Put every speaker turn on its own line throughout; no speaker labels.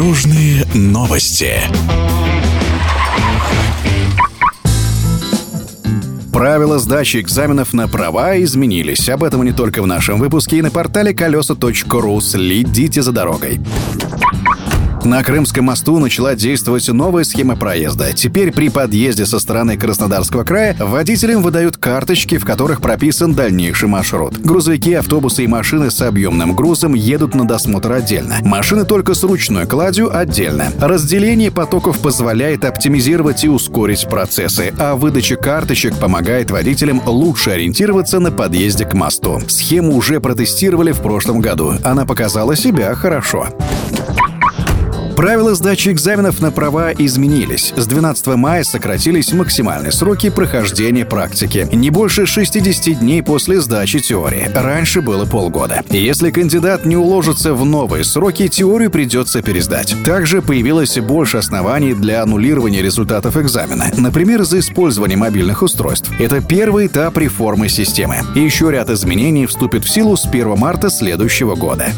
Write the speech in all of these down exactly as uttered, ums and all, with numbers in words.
Дорожные новости. Правила сдачи экзаменов на права изменились. Об этом не только в нашем выпуске и на портале колеса точка ру. Следите за дорогой. На Крымском мосту начала действовать новая схема проезда. Теперь при подъезде со стороны Краснодарского края водителям выдают карточки, в которых прописан дальнейший маршрут. Грузовики, автобусы и машины с объемным грузом едут на досмотр отдельно. Машины только с ручной кладью отдельно. Разделение потоков позволяет оптимизировать и ускорить процессы, а выдача карточек помогает водителям лучше ориентироваться на подъезде к мосту. Схему уже протестировали в прошлом году. Она показала себя хорошо. Правила сдачи экзаменов на права изменились. С двенадцатого мая сократились максимальные сроки прохождения практики. Не больше шестидесяти дней после сдачи теории. Раньше было полгода. Если кандидат не уложится в новые сроки, теорию придется пересдать. Также появилось больше оснований для аннулирования результатов экзамена. Например, за использование мобильных устройств. Это первый этап реформы системы. И еще ряд изменений вступит в силу с первого марта следующего года.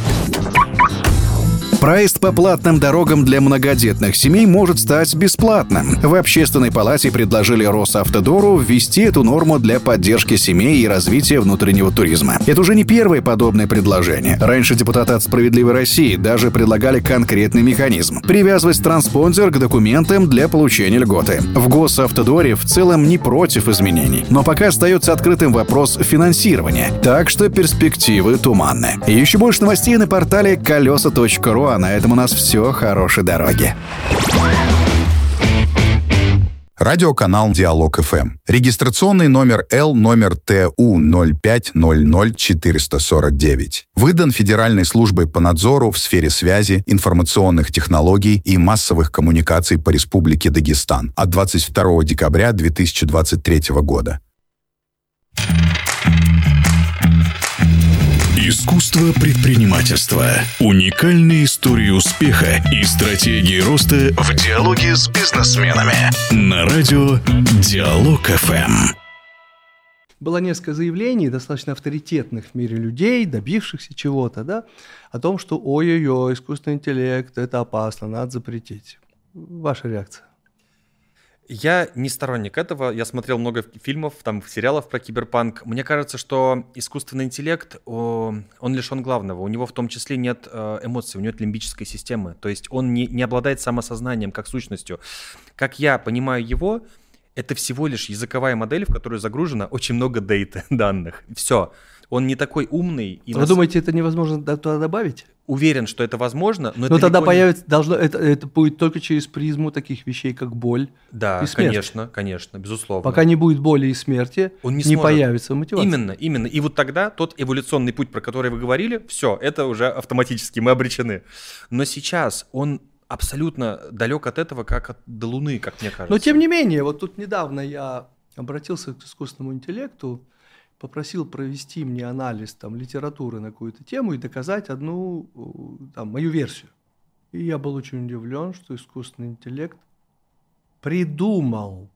Проезд по платным дорогам для многодетных семей может стать бесплатным. В Общественной палате предложили Росавтодору ввести эту норму для поддержки семей и развития внутреннего туризма. Это уже не первое подобное предложение. Раньше депутаты от «Справедливой России» даже предлагали конкретный механизм – привязывать транспондер к документам для получения льготы. В Госавтодоре в целом не против изменений, но пока остается открытым вопрос финансирования, так что перспективы туманны. Еще больше новостей на портале колеса точка ру. А на этом у нас все. Хорошей дороги.
Радиоканал Диалог эф эм. Регистрационный номер Л номер Т У ноль пять ноль ноль четыре сорок девять. Выдан Федеральной службой по надзору в сфере связи, информационных технологий и массовых коммуникаций по Республике Дагестан от двадцать второго декабря две тысячи двадцать третьего года.
Искусство предпринимательства. Уникальные истории успеха и стратегии роста в диалоге с бизнесменами. На радио Диалог эф эм.
Было несколько заявлений, достаточно авторитетных в мире людей, добившихся чего-то, да, о том, что ой-ой-ой, искусственный интеллект, это опасно, надо запретить. Ваша реакция?
Я не сторонник этого. Я смотрел много фильмов, там, сериалов про киберпанк. Мне кажется, что искусственный интеллект, он лишен главного. У него в том числе нет эмоций, у него нет лимбической системы. То есть он не, не обладает самосознанием как сущностью. Как я понимаю его, это всего лишь языковая модель, в которую загружено очень много дейта, данных. Все. Он не такой умный. И
Вы
нас...
думаете, это невозможно туда добавить?
Уверен, что это возможно, но,
но
это
тогда
не...
появится, должно, это, это будет только через призму таких вещей, как боль
да,
и смерть.
конечно, конечно, безусловно.
Пока не будет боли и смерти,
он не,
не
сможет.
появится мотивация.
Именно, именно. И вот тогда тот эволюционный путь, про который вы говорили, все, это уже автоматически, мы обречены. Но сейчас он абсолютно далек от этого, как от, до Луны, как мне кажется.
Но тем не менее, вот тут недавно я обратился к искусственному интеллекту, попросил провести мне анализ там, литературы на какую-то тему и доказать одну там, мою версию. И я был очень удивлен, что искусственный интеллект придумал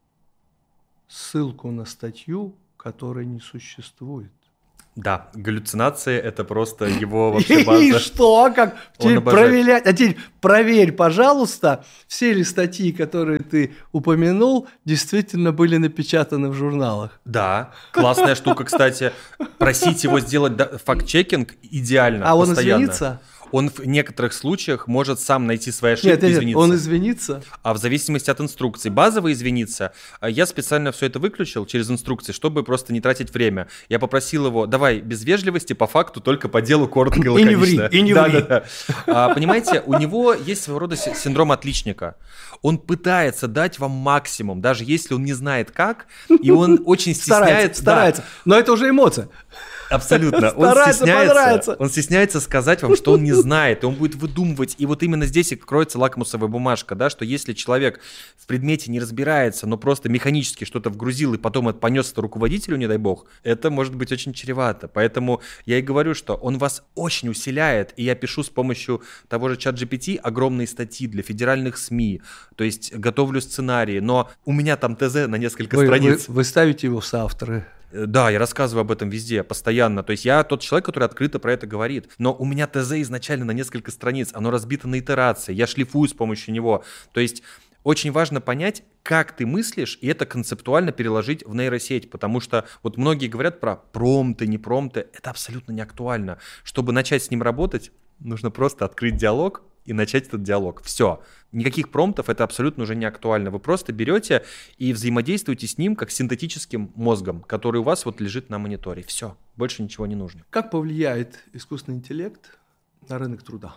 ссылку на статью, которой не существует.
Да, галлюцинации — это просто его вообще база.
И что? Как? Теперь проверять. А теперь проверь, пожалуйста, все ли статьи, которые ты упомянул, действительно были напечатаны в журналах.
Да, классная штука, кстати. Просить его сделать факт-чекинг идеально,
а
постоянно.
Он извинится?
Он в некоторых случаях может сам найти свои ошибки
нет,
и
нет,
извиниться.
Он извинится?
А в зависимости от инструкций. Базово извиниться. Я специально все это выключил через инструкции, чтобы просто не тратить время. Я попросил его, давай без вежливости, по факту, только по делу, коротко и лаконично.
И не ври, и не
да,
ври.
Да, да. А, понимаете, у него есть своего рода синдром отличника. Он пытается дать вам максимум, даже если он не знает как, и он очень стесняется.
Старается, старается. Да. Но это уже эмоция.
Абсолютно. Он стесняется, он стесняется сказать вам, что он не знает, и он будет выдумывать. И вот именно здесь и кроется лакмусовая бумажка, да, что если человек в предмете не разбирается, но просто механически что-то вгрузил и потом это понес это руководителю, не дай бог, это может быть очень чревато. Поэтому я и говорю, что он вас очень усиляет, и я пишу с помощью того же чат джи пи ти огромные статьи для федеральных СМИ, то есть готовлю сценарии, но у меня там ТЗ на несколько
вы,
страниц.
Вы, вы ставите его в соавторы?
Да, я рассказываю об этом везде, постоянно. То есть я тот человек, который открыто про это говорит. Но у меня ТЗ изначально на несколько страниц, оно разбито на итерации, я шлифую с помощью него. То есть очень важно понять, как ты мыслишь, и это концептуально переложить в нейросеть, потому что вот многие говорят про промпты, не промпты, это абсолютно не актуально. Чтобы начать с ним работать, нужно просто открыть диалог и начать этот диалог. Все. Никаких промптов, это абсолютно уже не актуально. Вы просто берете и взаимодействуете с ним как с синтетическим мозгом, который у вас вот лежит на мониторе. Все. Больше ничего не нужно.
Как повлияет искусственный интеллект на рынок труда?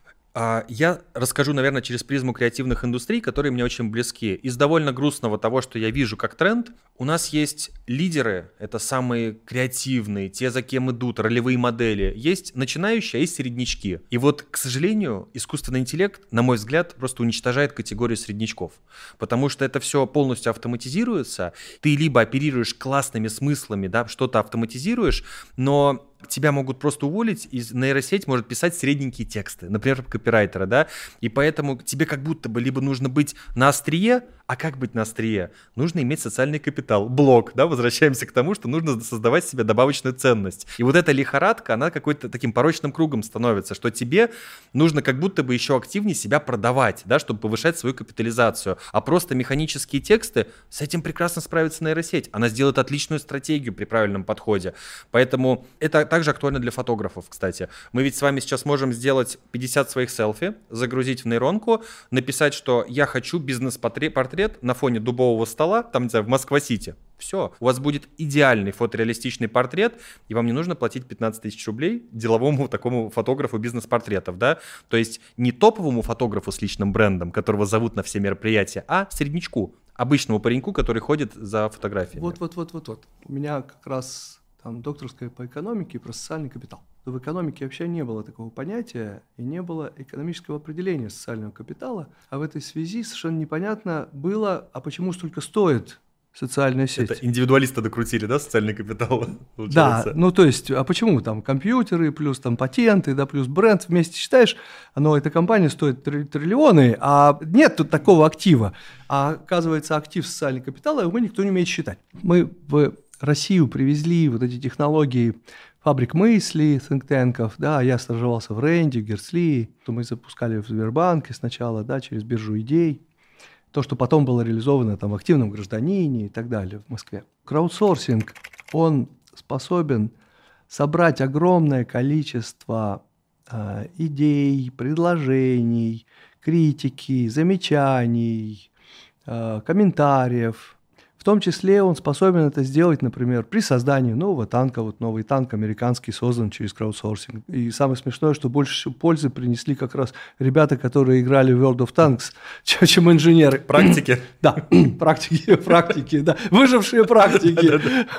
Я расскажу, наверное, через призму креативных индустрий, которые мне очень близки. Из довольно грустного того, что я вижу как тренд, у нас есть лидеры, это самые креативные, те, за кем идут, ролевые модели. Есть начинающие, а есть среднячки. И вот, к сожалению, искусственный интеллект, на мой взгляд, просто уничтожает категорию среднячков. Потому что это все полностью автоматизируется. Ты либо оперируешь классными смыслами, да, что-то автоматизируешь, но тебя могут просто уволить, и нейросеть может писать средненькие тексты, например, копирайтера, да, и поэтому тебе как будто бы либо нужно быть на острие, а как быть на острие? Нужно иметь социальный капитал, блок, да, возвращаемся к тому, что нужно создавать себе добавочную ценность. И вот эта лихорадка, она какой-то таким порочным кругом становится, что тебе нужно как будто бы еще активнее себя продавать, да, чтобы повышать свою капитализацию, а просто механические тексты, с этим прекрасно справится нейросеть, она сделает отличную стратегию при правильном подходе, поэтому это также актуально для фотографов, кстати. Мы ведь с вами сейчас можем сделать пятьдесят своих селфи, загрузить в нейронку, написать, что я хочу бизнес-портрет на фоне дубового стола, там, не знаю, в Москва-Сити. Все, у вас будет идеальный фотореалистичный портрет, и вам не нужно платить пятнадцать тысяч рублей деловому такому фотографу бизнес-портретов, да? То есть не топовому фотографу с личным брендом, которого зовут на все мероприятия, а среднячку, обычному пареньку, который ходит за фотографиями.
Вот-вот-вот-вот-вот. У меня как раз там докторская по экономике и про социальный капитал. В экономике вообще не было такого понятия и не было экономического определения социального капитала, а в этой связи совершенно непонятно было, а почему столько стоит социальная сеть.
Это индивидуалисты докрутили, да, социальный капитал?
Да, ну то есть, а почему там компьютеры, плюс там патенты, да, плюс бренд вместе считаешь, но эта компания стоит триллионы, а нет тут такого актива. А оказывается, актив социальный капитал, его никто не умеет считать. Мы в Россию привезли вот эти технологии фабрик мысли, think-танков, да, я стажировался в Ренде, в Герцли, то мы запускали в Сбербанке сначала, да, через биржу идей, то, что потом было реализовано там в активном гражданине и так далее в Москве. Краудсорсинг, он способен собрать огромное количество э, идей, предложений, критики, замечаний, э, комментариев. В том числе он способен это сделать, например, при создании нового танка. Вот новый танк американский создан через краудсорсинг. И самое смешное, что больше всего пользы принесли как раз ребята, которые играли в World of Tanks, чем инженеры.
Практики?
Да, практики, практики, да, выжившие практики.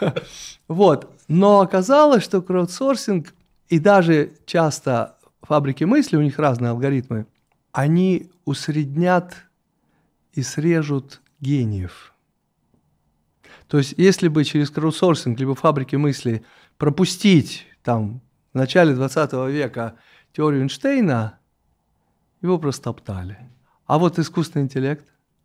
Вот. Но оказалось, что краудсорсинг и даже часто фабрики мысли, у них разные алгоритмы, они усреднят и срежут гениев. То есть, если бы через краудсорсинг либо фабрики мысли пропустить там, в начале двадцатого века теорию Эйнштейна, его просто топтали. А вот искусственный интеллект?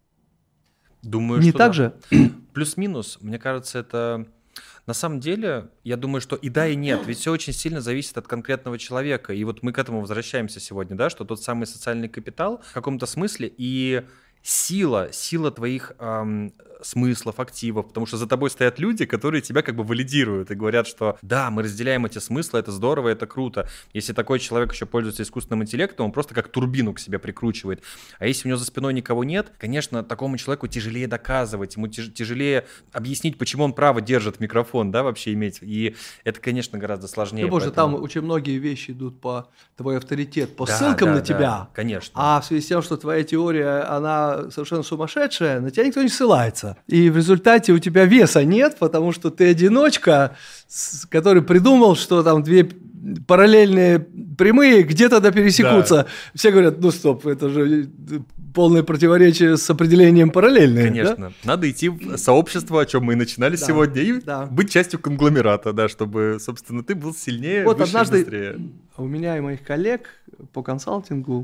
Думаю,
не
что
так
да.
же?
Плюс-минус, мне кажется, это... На самом деле, я думаю, что и да, и нет, ведь все очень сильно зависит от конкретного человека. И вот мы к этому возвращаемся сегодня, да, что тот самый социальный капитал в каком-то смысле и... Сила, сила твоих эм, смыслов, активов, потому что за тобой стоят люди, которые тебя как бы валидируют и говорят, что да, мы разделяем эти смыслы, это здорово, это круто. Если такой человек еще пользуется искусственным интеллектом, он просто как турбину к себе прикручивает. А если у него за спиной никого нет, конечно, такому человеку тяжелее доказывать, ему тяж- тяжелее объяснить, почему он право держит микрофон, да, вообще иметь. И это, конечно, гораздо сложнее.
Ну, боже,
поэтому...
там очень многие вещи идут по твой авторитет, по
да,
ссылкам
да,
на
да,
тебя.
Конечно.
А в связи с тем, что твоя теория, она совершенно сумасшедшая, на тебя никто не ссылается. И в результате у тебя веса нет, потому что ты одиночка, который придумал, что там две параллельные прямые где-то да пересекутся. Да. Все говорят, ну стоп, это же полное противоречие с определением параллельные.
Конечно.
Да?
Надо идти в сообщество, о чем мы и начинали да. сегодня, и да. быть частью конгломерата, да, чтобы, собственно, ты был сильнее,
вот
выше
однажды
и быстрее.
У меня и моих коллег по консалтингу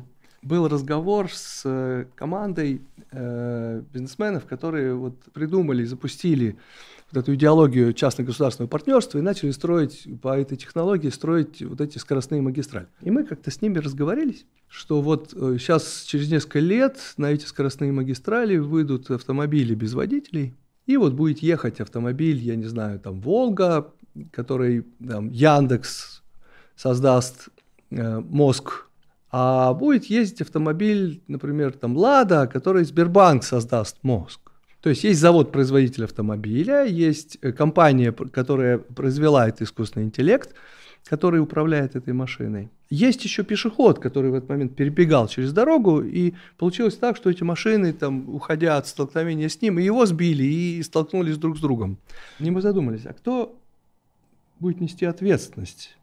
был разговор с командой э, бизнесменов, которые вот придумали, запустили вот эту идеологию частно-государственного партнерства и начали строить по этой технологии, строить вот эти скоростные магистрали. И мы как-то с ними разговорились, что вот сейчас через несколько лет на эти скоростные магистрали выйдут автомобили без водителей, и вот будет ехать автомобиль, я не знаю, там Волга, который там, Яндекс создаст э, мозг, а будет ездить автомобиль, например, там Лада, который Сбербанк создаст мозг. То есть есть завод-производитель автомобиля, есть компания, которая произвела этот искусственный интеллект, который управляет этой машиной. Есть еще пешеход, который в этот момент перебегал через дорогу, и получилось так, что эти машины, там, уходя от столкновения с ним, и его сбили, и столкнулись друг с другом. И мы задумались, а кто будет нести ответственность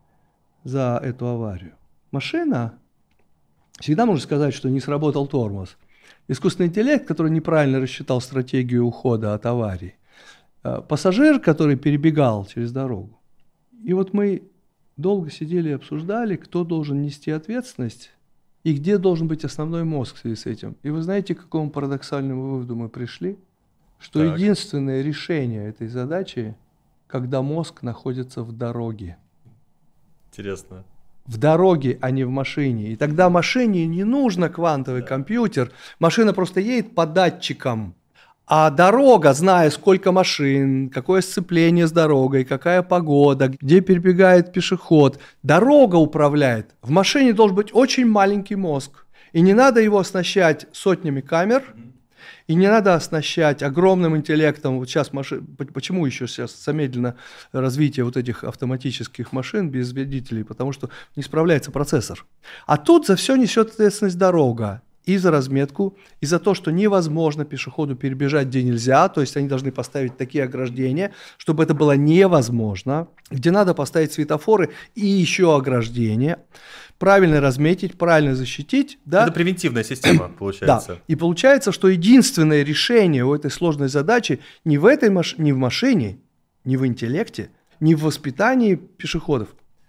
за эту аварию? Машина? Всегда можно сказать, что не сработал тормоз. Искусственный интеллект, который неправильно рассчитал стратегию ухода от аварии. Пассажир, который перебегал через дорогу. И вот мы долго сидели и обсуждали, кто должен нести ответственность и где должен быть основной мозг в связи с этим. И вы знаете, к какому парадоксальному выводу мы пришли? Что так. Единственное решение этой задачи, когда мозг находится в дороге.
Интересно.
В дороге, а не в машине. И тогда машине не нужно квантовый да. компьютер. Машина просто едет по датчикам. А дорога, зная, сколько машин, какое сцепление с дорогой, какая погода, где перебегает пешеход, дорога управляет. В машине должен быть очень маленький мозг. И не надо его оснащать сотнями камер, и не надо оснащать огромным интеллектом. Вот сейчас машин... Почему еще сейчас замедлено развитие вот этих автоматических машин без водителей? Потому что не справляется процессор. А тут за все несет ответственность дорога. И за разметку, и за то, что невозможно пешеходу перебежать, где нельзя, то есть они должны поставить такие ограждения, чтобы это было невозможно, где надо поставить светофоры и еще ограждения, правильно разметить, правильно защитить. Да?
Это превентивная система, получается.
Да, и получается, что единственное решение у этой сложной задачи не в, этой маш... не в машине, не в интеллекте, не в воспитании пешеходов,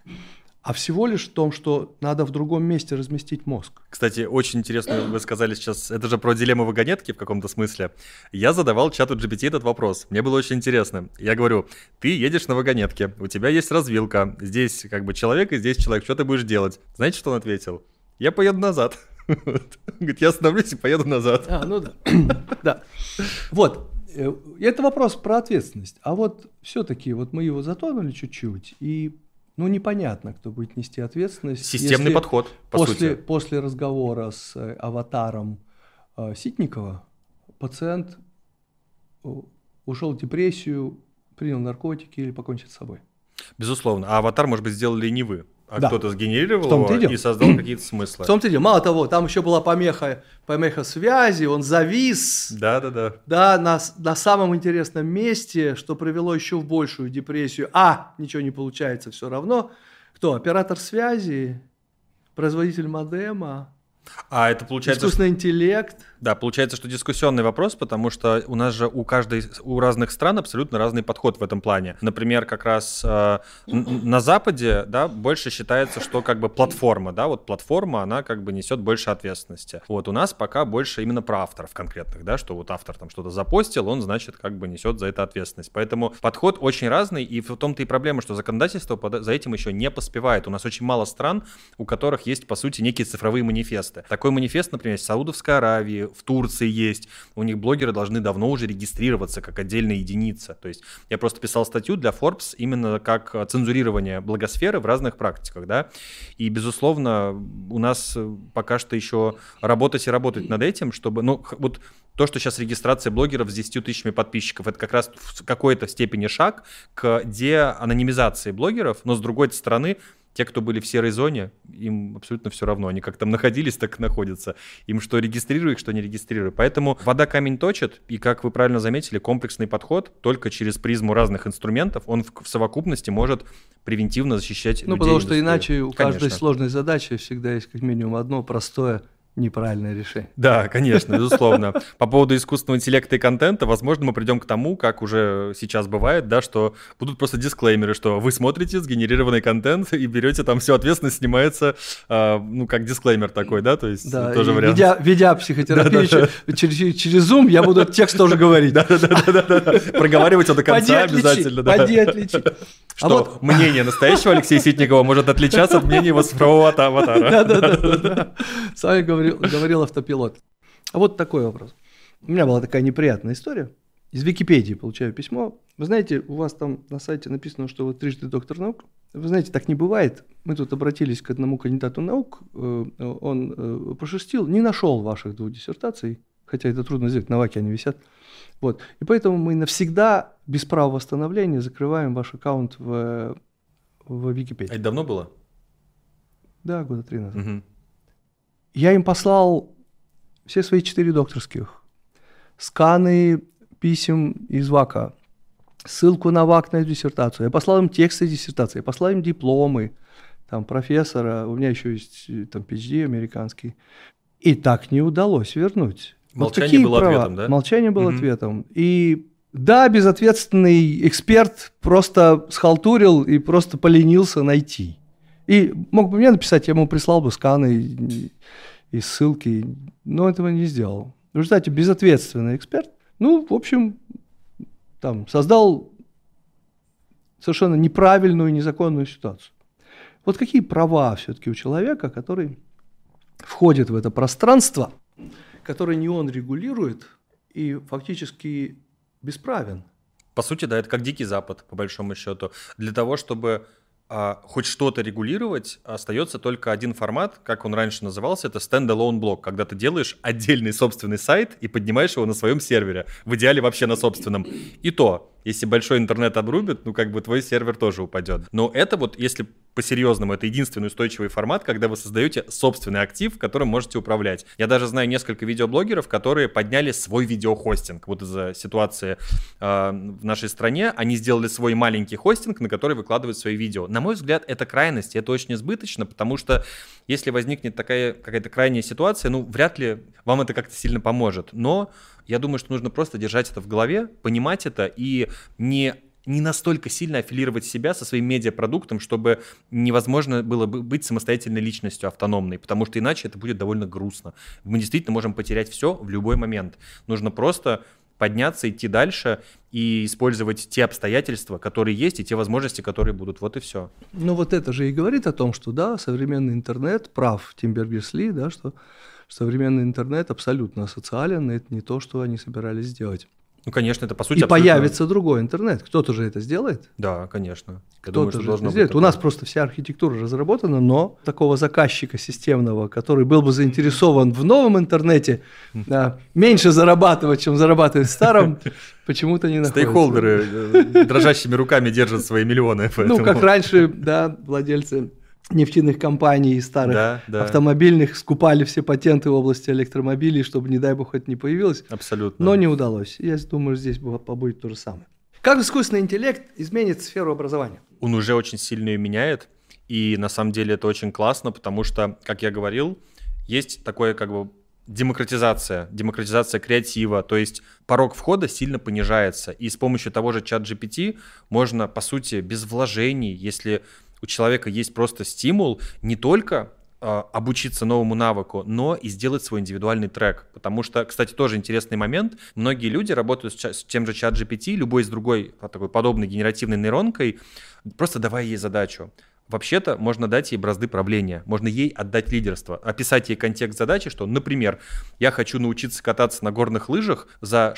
а всего лишь в том, что надо в другом месте разместить мозг.
Кстати, очень интересно, вы сказали сейчас, это же про дилемму вагонетки в каком-то смысле. Я задавал чату джи пи ти этот вопрос, мне было очень интересно. Я говорю, ты едешь на вагонетке, у тебя есть развилка, здесь как бы человек и здесь человек, что ты будешь делать? Знаете, что он ответил? Я поеду назад. Говорит, я остановлюсь и поеду назад.
А, ну да. Да. Вот, это вопрос про ответственность. А вот все-таки вот мы его затронули чуть-чуть, и ну, непонятно, кто будет нести ответственность.
Системный подход, по
после,
сути.
После разговора с э, аватаром э, Ситникова пациент ушел в депрессию, принял наркотики или покончил с собой.
Безусловно. А аватар, может быть, сделали не вы, а да. кто-то сгенерировал его и создал какие-то смыслы.
В том-то и дело. Мало того, там еще была помеха, помеха связи, он завис.
Да-да-да.
Да, на, на самом интересном месте, что привело еще в большую депрессию. А, ничего не получается все равно. Кто? Оператор связи, производитель модема.
А это получается...
Искусственный интеллект.
Да, получается, что дискуссионный вопрос, потому что у нас же у каждой, у разных стран абсолютно разный подход в этом плане. Например, как раз э, на Западе, да, больше считается, что как бы платформа, да, вот платформа, она как бы несет больше ответственности. Вот у нас пока больше именно про авторов конкретных, да, что вот автор там что-то запостил, он, значит, как бы несет за это ответственность. Поэтому подход очень разный, и в том-то и проблема, что законодательство за этим еще не поспевает. У нас очень мало стран, у которых есть, по сути, некие цифровые манифесты. Такой манифест, например, в Саудовской Аравии, в Турции есть. У них блогеры должны давно уже регистрироваться как отдельная единица. То есть я просто писал статью для Forbes именно как цензурирование блогосферы в разных практиках, да. И, безусловно, у нас пока что еще работать и работать над этим, чтобы, ну, вот то, что сейчас регистрация блогеров с десятью тысячами подписчиков, это как раз в какой-то степени шаг к деанонимизации блогеров, но с другой стороны, те, кто были в серой зоне, им абсолютно все равно. Они как там находились, так и находятся. Им что регистрируй, что не регистрируй. Поэтому вода камень точит, и, как вы правильно заметили, комплексный подход только через призму разных инструментов, он в, в совокупности может превентивно защищать
ну, людей. Ну, потому что иначе у
Конечно.
каждой сложной задачи всегда есть как минимум одно простое неправильное решение.
Да, конечно, безусловно. По поводу искусственного интеллекта и контента, возможно, мы придем к тому, как уже сейчас бывает, да, что будут просто дисклеймеры, что вы смотрите сгенерированный контент и берете там всю ответственность, снимается, э, ну, как дисклеймер такой, да, то есть
да,
тоже вариант.
Ведя, ведя психотерапию да, да, да. Через, через Zoom, я буду текст тоже говорить.
Да-да-да, проговаривать его до конца обязательно.
Поди отличить.
Что мнение настоящего Алексея Ситникова может отличаться от мнения его цифрового аватара.
Да-да-да. С вами говорил, говорил автопилот. А вот такой вопрос. У меня была такая неприятная история. Из Википедии получаю письмо. Вы знаете, у вас там на сайте написано, что вы трижды доктор наук. Вы знаете, так не бывает. Мы тут обратились к одному кандидату наук. Он пошерстил, не нашел ваших двух диссертаций. Хотя это трудно сделать, на ВАКе они висят. Вот. И поэтому мы навсегда без права восстановления закрываем ваш аккаунт в, в Википедии.
А это давно было?
Да, года три назад.
Угу.
Я им послал все свои четыре докторских, сканы писем из ВАКа, ссылку на ВАК на диссертацию. Я послал им тексты диссертации, я послал им дипломы там, профессора, у меня еще есть там пи эйч ди американский. И так не удалось вернуть.
Молчание
вот
было
права?
ответом, да?
Молчание было
угу.
ответом. И да, безответственный эксперт просто схалтурил и просто поленился найти. И мог бы мне написать, я ему прислал бы сканы и, и ссылки, но этого не сделал. В результате безответственный эксперт, ну, в общем, там, создал совершенно неправильную, незаконную ситуацию. Вот какие права все-таки у человека, который входит в это пространство, которое не он регулирует и фактически бесправен?
По сути, да, это как Дикий Запад, по большому счету. Для того, чтобы а, хоть что-то регулировать, остается только один формат, как он раньше назывался, это standalone блок, когда ты делаешь отдельный собственный сайт и поднимаешь его на своем сервере, в идеале вообще на собственном. И то, если большой интернет обрубит, ну как бы твой сервер тоже упадет. Но это вот, если по-серьезному, это единственный устойчивый формат, когда вы создаете собственный актив, которым можете управлять. Я даже знаю несколько видеоблогеров, которые подняли свой видеохостинг. Вот из-за ситуации э, в нашей стране они сделали свой маленький хостинг, на который выкладывают свои видео. На мой взгляд, это крайность, это очень избыточно, потому что если возникнет такая какая-то крайняя ситуация, ну вряд ли вам это как-то сильно поможет. Но я думаю, что нужно просто держать это в голове, понимать это и не... не настолько сильно аффилировать себя со своим медиапродуктом, чтобы невозможно было бы быть самостоятельной личностью, автономной, потому что иначе это будет довольно грустно. Мы действительно можем потерять все в любой момент. Нужно просто подняться, идти дальше и использовать те обстоятельства, которые есть, и те возможности, которые будут. Вот и все.
Ну вот это же и говорит о том, что да, современный интернет, прав Тим Бернерс-Ли, да, что современный интернет абсолютно асоциален, и это не то, что они собирались сделать.
Ну, конечно, это по сути
и
абсолютно...
появится другой интернет. Кто-то же это сделает.
Да, конечно. Я
Кто-то
думаю, что
же
должно
это сделает.
быть
У нас просто вся архитектура разработана, но такого заказчика системного, который был бы заинтересован в новом интернете, да, меньше зарабатывать, чем зарабатывать в старом, почему-то не находится.
Стейкхолдеры дрожащими руками держат свои миллионы.
Ну, как раньше, да, владельцы нефтяных компаний и старых
да, да.
автомобильных скупали все патенты в области электромобилей, чтобы, не дай бог, это не появилось.
Абсолютно.
Но не удалось. Я думаю, здесь будет то же самое. Как искусственный интеллект изменит сферу образования?
Он уже очень сильно ее меняет, и на самом деле это очень классно, потому что, как я говорил, есть такое как бы демократизация, демократизация креатива, то есть порог входа сильно понижается, и с помощью того же чат джи пи ти можно, по сути, без вложений, если у человека есть просто стимул не только э, обучиться новому навыку, но и сделать свой индивидуальный трек. Потому что, кстати, тоже интересный момент. Многие люди работают с, с тем же чат джи пи ти, любой с другой такой подобной генеративной нейронкой, просто давая ей задачу. Вообще-то можно дать ей бразды правления, можно ей отдать лидерство, описать ей контекст задачи, что, например, я хочу научиться кататься на горных лыжах за